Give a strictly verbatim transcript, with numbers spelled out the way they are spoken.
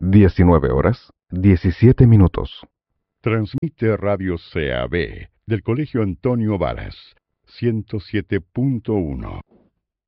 diecinueve horas, diecisiete minutos. Transmite Radio C A B del Colegio Antonio Varas, ciento siete punto uno.